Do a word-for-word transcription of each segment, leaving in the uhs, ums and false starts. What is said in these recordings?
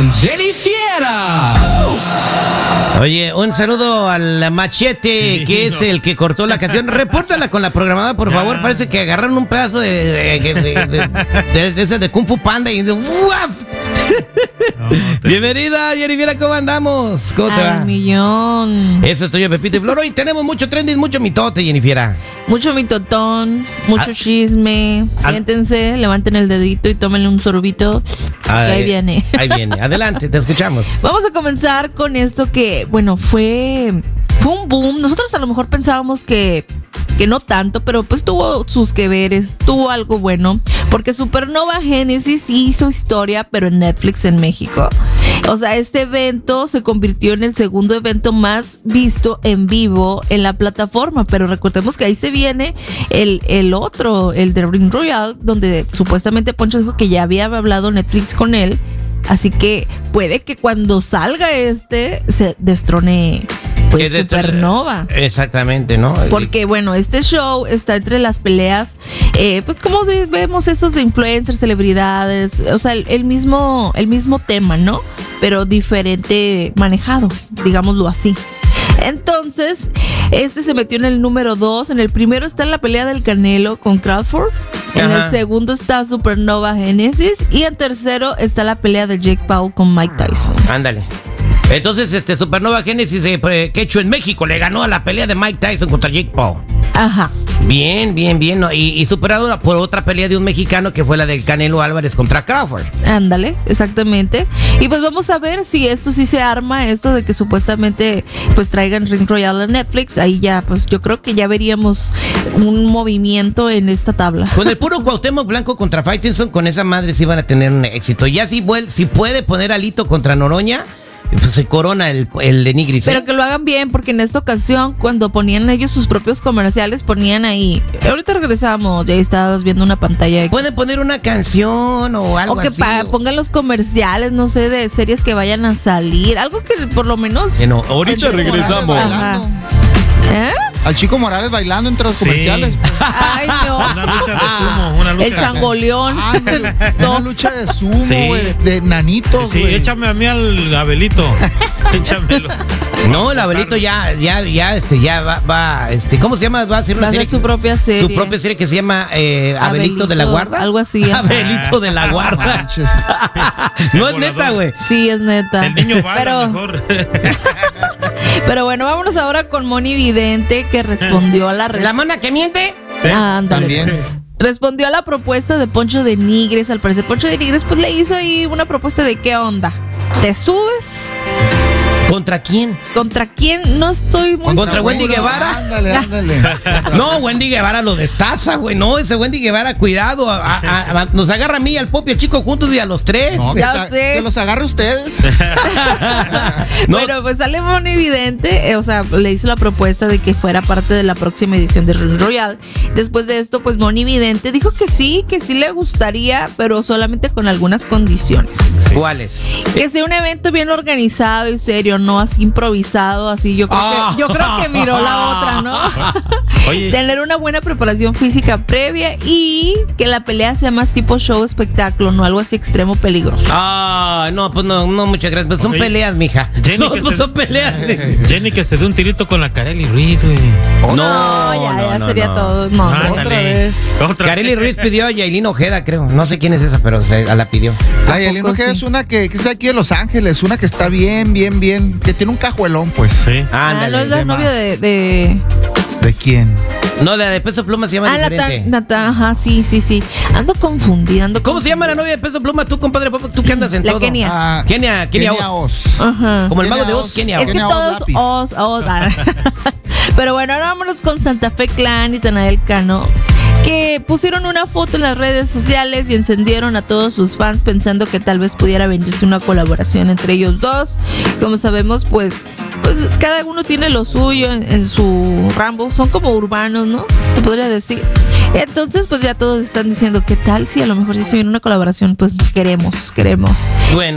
con Jenny Fiera. Oye, un saludo al Machete, sí, que es no. el que cortó la canción. Repórtala con la programada, por favor. Ya. Parece que agarraron un pedazo de de, de, de, de, de, de, de Kung Fu Panda y de ¡uaf! No, te... Bienvenida, Jennifer, ¿cómo andamos? ¿Cómo te Al va? millón. Eso es tuyo, Pepito y Flor. Hoy tenemos mucho trending, mucho mitote, Jennifer. Mucho mitotón, mucho ah, chisme. Ah, Siéntense, levanten el dedito y tómenle un sorbito. Ah, y ahí viene. Ahí viene. Adelante, te escuchamos. Vamos a comenzar con esto que, bueno, fue, fue un boom. Nosotros a lo mejor pensábamos que... que no tanto, pero pues tuvo sus que veres, tuvo algo bueno, porque Supernova Genesis hizo historia, pero en Netflix en México. O sea, este evento se convirtió en el segundo evento más visto en vivo en la plataforma, pero recordemos que ahí se viene el, el otro, el de Ring Royal, donde supuestamente Poncho dijo que ya había hablado Netflix con él, así que puede que cuando salga este se destrone pues Supernova. Exactamente, ¿no? Porque bueno, este show está entre las peleas, eh, pues como de, vemos esos de influencers, celebridades, o sea, el, el mismo, el mismo tema, ¿no? Pero diferente manejado, digámoslo así. Entonces, este se metió en el número dos. En el primero está la pelea del Canelo con Crawford. En Ajá. el segundo está Supernova Genesis. Y en tercero está la pelea de Jake Paul con Mike Tyson. Ándale. Entonces, este Supernova Genesis, eh, que hecho en México, le ganó a la pelea de Mike Tyson contra Jake Paul. Ajá. Bien, bien, bien. ¿No? Y, y superado por otra pelea de un mexicano que fue la del Canelo Álvarez contra Crawford. Ándale, exactamente. Y pues vamos a ver si esto sí se arma, esto de que supuestamente pues traigan Ring Royal a Netflix. Ahí ya, pues yo creo que ya veríamos un movimiento en esta tabla. Con el puro Cuauhtémoc Blanco contra Faitelson, con esa madre sí van a tener un éxito. Ya si, si puede poner a Lito contra Noroña, entonces se corona el, el de Nigris. Pero que lo hagan bien, porque en esta ocasión, cuando ponían ellos sus propios comerciales, ponían ahí. Ahorita regresamos, ya estabas viendo una pantalla. Pueden poner una canción o algo así. O que pa- pongan los comerciales, no sé, de series que vayan a salir. Algo que por lo menos. Que no, ahorita regresamos. Ajá. ¿Eh? Al Chico Morales bailando entre los sí. comerciales. Pues. Ay, no. Una lucha de sumo. Una lucha el changoleón. Ah, una lucha de sumo, sí. güey. De, de nanitos, güey. Sí, échame a mí al Abelito. Échamelo. No, el Abelito ya, ya, ya, este, ya va, va, este, ¿cómo se llama? Va a hacer una va serie. A su propia serie. Su propia serie que se llama eh, Abelito, Abelito de la Guarda. Algo así. Abelito de la Guarda. No es neta, güey. Sí, es neta. El niño va pero, mejor. Pero bueno, vámonos ahora con Moni Vidente, que respondió a la red. ¿La mona que miente? ¿Sí? Ah, ándale. También. Pues. Respondió a la propuesta de Poncho de Nigris. Al parecer, Poncho de Nigris pues le hizo ahí una propuesta de qué onda. ¿Te subes? ¿Contra quién? ¿Contra quién? No estoy muy ¿Contra seguro. Wendy Guevara? Ándale, ándale. No, Wendy Guevara lo destaza, güey. No, ese Wendy Guevara, cuidado. A, a, a, nos agarra a mí, al Pop y al Chico juntos y a los tres. No, ya que, sé. Que los agarre ustedes. No. Bueno, pues sale Moni Vidente, eh, o sea, le hizo la propuesta de que fuera parte de la próxima edición de Ring Royal. Después de esto, pues Moni Vidente dijo que sí, que sí le gustaría, pero solamente con algunas condiciones. ¿Cuáles? Que sea un evento bien organizado y serio, no así improvisado, así yo creo oh. que yo creo que miró la otra, ¿no? Oye. Tener una buena preparación física previa y que la pelea sea más tipo show espectáculo, no algo así extremo peligroso. Ah, no, pues no, no, muchas gracias. Pues son Oye. peleas, mija. Jenny son, que pues se, son peleas. Jenny que se dé un tirito con la Kareli Ruiz, güey. No, no, ya, no, ya no, sería no. todo. No, ah, no. Otra vez. Otra Kareli Ruiz pidió a Yailin Ojeda, creo. No sé quién es esa, pero se la pidió. La Yailin Ojeda sí? es una que, que está aquí en Los Ángeles, una que está bien, bien, bien, que tiene un cajuelón, pues. Sí. Ah, no es la novia de, de... ¿De quién? No, la de Peso Pluma se llama ah, diferente. Ah, Nata, ajá, sí, sí, sí. Ando confundida, ando ¿Cómo confundida. se llama la novia de Peso Pluma? Tú, compadre, tú que andas en la todo. Kenia. Ah, Kenia, Kenia, Kenia Oz. Oz. Ajá. Como el Kenia mago de Oz, Oz. Kenia Es Oz. que todos Oz, Oz. Pero bueno, ahora vámonos con Santa Fe Clan y Natanael Cano, que pusieron una foto en las redes sociales y encendieron a todos sus fans pensando que tal vez pudiera venirse una colaboración entre ellos dos. Como sabemos, pues, pues cada uno tiene lo suyo en, en su rambo, son como urbanos, ¿no? Se podría decir. Entonces, pues ya todos están diciendo, ¿qué tal si a lo mejor si se viene una colaboración? Pues queremos, queremos. Bueno.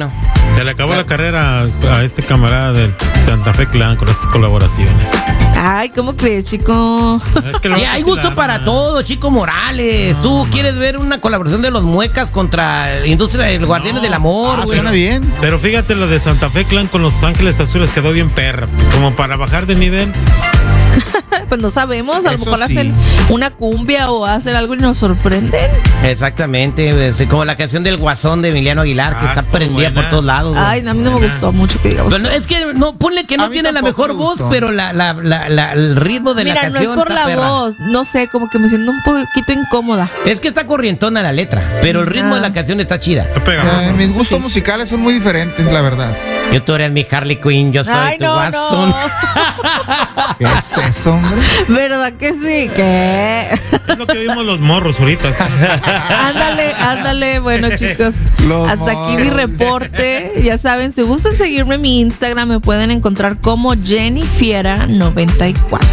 Se le acabó la carrera a este camarada del Santa Fe Clan con esas colaboraciones. Ay, ¿cómo crees, chico? Es que lo Y hay gusto vacilaron, para ¿no? todo, Chico Morales. ¿Tú quieres ver una colaboración de los Muecas contra la industria de los Guardianes No. del Amor, Ah, güey? suena bien. Pero fíjate, lo de Santa Fe Clan con Los Ángeles Azules quedó bien perra. Como para bajar de nivel. Pues no sabemos, a lo Eso mejor sí. hacen una cumbia o hacen algo y nos sorprenden. Exactamente, es como la canción del Guasón de Emiliano Aguilar, que Ah, está estuvo prendida buena. por todos lados. güey. Ay, a mí no me Buena. gustó mucho que digamos. Pero no, es que no, ponle que A no mí tiene la tampoco mejor me voz, gustó. pero la, la, la, la- el ritmo de Mira, la no es canción por está la perra. voz, no sé, como que me siento un poquito incómoda. Es que está corrientona la letra, pero el ritmo Ah. de la canción está chida. Está pegajoso. Eh, mis gustos musicales son muy diferentes, la verdad. Yo tú eres mi Harley Quinn, yo soy Ay, tu no, Guasón. no. ¿Qué es eso, hombre? ¿Verdad que sí? ¿Qué? Es lo que vimos los morros ahorita. Ándale, ándale. Bueno, chicos, Los hasta aquí mi morros. reporte. Ya saben, si gustan seguirme en mi Instagram, me pueden encontrar como Jenny Fiera noventa y cuatro.